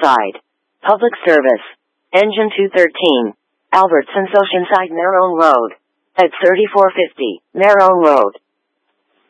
Oceanside. Public service. Engine 213. Albertsons Oceanside Narrown Road. At 3450 Narrown Road.